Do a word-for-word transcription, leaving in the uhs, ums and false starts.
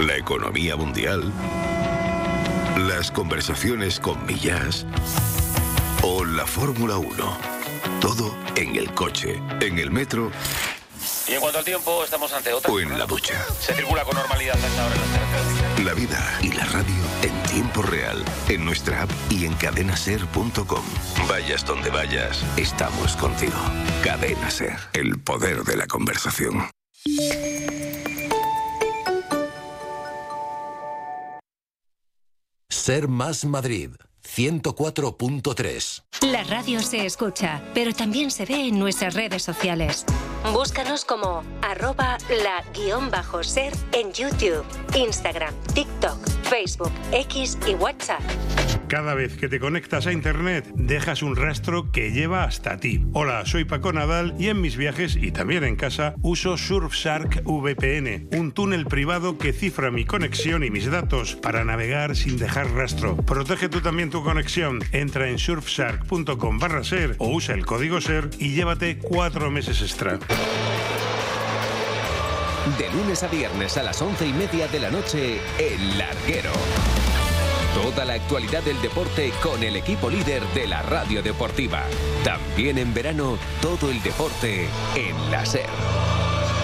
la economía mundial, las conversaciones con Millás o la Fórmula uno. Todo en el coche, en el metro. Y en cuanto al tiempo, estamos ante otra. O en la ducha. Se circula con normalidad a esta hora en las carreteras. La vida y la radio en tiempo real, en nuestra app y en cadena ser punto com. Vayas donde vayas, estamos contigo. Cadena Ser, el poder de la conversación. Ser Más Madrid, ciento cuatro punto tres. La radio se escucha, pero también se ve en nuestras redes sociales. Búscanos como arroba la guión bajo ser en YouTube, Instagram, TikTok, Facebook, X y WhatsApp. Cada vez que te conectas a Internet, dejas un rastro que lleva hasta ti. Hola, soy Paco Nadal y en mis viajes y también en casa uso Surfshark V P N, un túnel privado que cifra mi conexión y mis datos para navegar sin dejar rastro. Protege tú también tu conexión. Entra en surfshark punto com barra ser o usa el código SER y llévate cuatro meses extra. De lunes a viernes a las once y media de la noche, El Larguero. Toda la actualidad del deporte con el equipo líder de la radio deportiva. También en verano, todo el deporte en la SER.